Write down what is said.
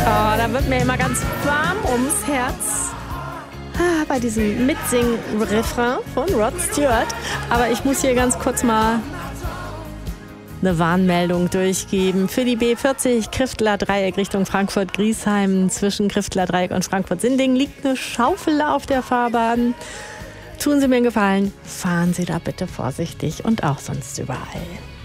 Oh, da wird mir immer ganz warm ums Herz. Bei diesem Mitsing-Refrain von Rod Stewart. Aber ich muss hier ganz kurz mal eine Warnmeldung durchgeben. Für die B40 Kriftler Dreieck Richtung Frankfurt-Griesheim zwischen Kriftler Dreieck und Frankfurt-Sinding liegt eine Schaufel auf der Fahrbahn. Tun Sie mir einen Gefallen, fahren Sie da bitte vorsichtig und auch sonst überall.